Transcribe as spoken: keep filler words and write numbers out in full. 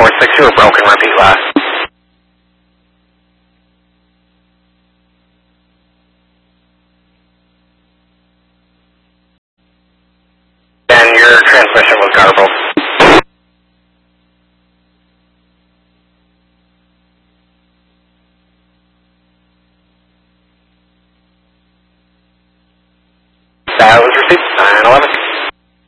four six two or broken, repeat last. And your transmission was garbled.